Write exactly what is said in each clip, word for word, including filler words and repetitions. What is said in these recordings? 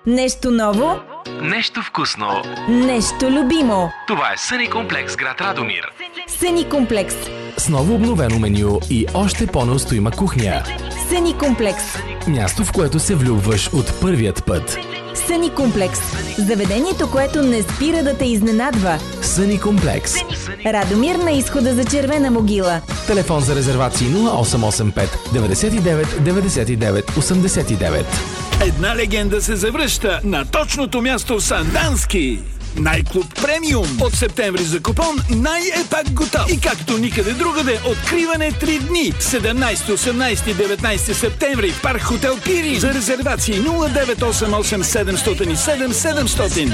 Нещо ново, нещо вкусно, нещо любимо. Това е Съни комплекс, град Радомир. Съни комплекс. С ново обновено меню и още по-неустоима кухня. Съни комплекс. Място, в което се влюбваш от първият път. Съни комплекс. Заведението, което не спира да те изненадва. Съни комплекс. Радомир на изхода за Червена могила. Телефон за резервации нула осем осем пет деветдесет и девет деветдесет и девет осемдесет и девет. Една легенда се завръща на точното място Сандански. Най-клуб премиум. От септември за купон най-е пак готов. И както никъде другаде, откриване три дни. седемнайсети, осемнайсети и деветнайсети септември в парк Хотел Пирин. За резервации нула девет осем осем седемстотин и седем седемстотин.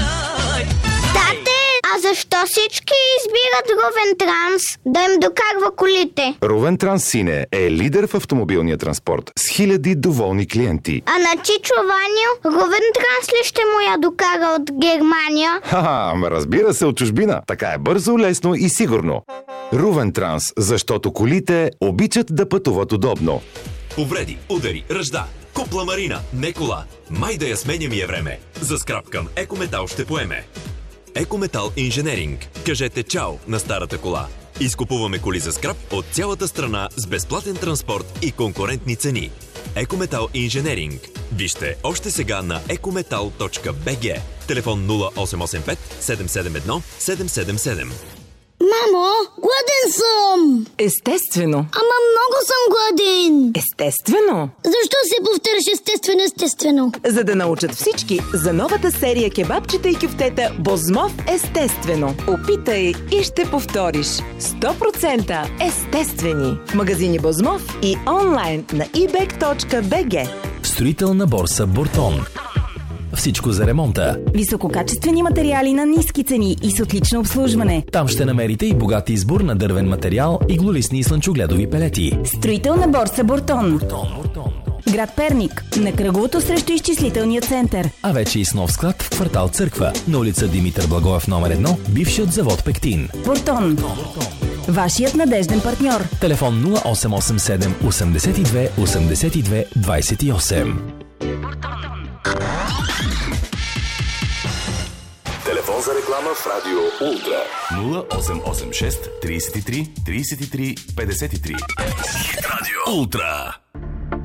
Тате, а защо всички избират Ровен Транс да им докарва колите? Ровен Транс Сине е лидер в автомобилния транспорт с хиляди доволни клиенти. А на Чичо Ваню Ровен Транс ли ще му я докара от Германия? Ха-ха, ама разбира се, от чужбина. Така е бързо, лесно и сигурно. Ровен Транс, защото колите обичат да пътуват удобно. Повреди, удари, ръжда. Купла Марина, не кола. Май да я сменя ми е време. За скрап към Екометал ще поеме. Екометал Инженеринг. Кажете чао на старата кола. Изкупуваме коли за скрап от цялата страна с безплатен транспорт и конкурентни цени. Екометал Инженеринг. Вижте още сега на екометал точка би джи. Телефон нула осем осем пет седем седем едно седем седем седем. Мамо, гладен съм! Естествено. Ама много съм гладен. Естествено. Защо се повтаряш естествено, естествено? За да научат всички за новата серия кебабчета и кюфтета Бозмов естествено. Опитай и ще повториш. сто процента естествени. В магазини Бозмов и онлайн на и бек точка би джи. Строителна борса Бортон. Всичко за ремонта. Висококачествени материали на ниски цени и с отлично обслужване. Там ще намерите и богат избор на дървен материал, иглолистни и слънчогледови пелети. Строителна борса Бортон. Бортон, Бортон. Град Перник, на кръговото срещу изчислителния център. А вече и с нов склад в квартал Църква, на улица Димитър Благоев номер едно, бившият завод Пектин. Бортон. Вашият надежден партньор. Телефон нула осем осем седем осемдесет и две осемдесет и две двайсет и осем. Телефон за реклама в Радио Ултра нула осем осем шест трийсет и три трийсет и три петдесет и три. Радио Ултра.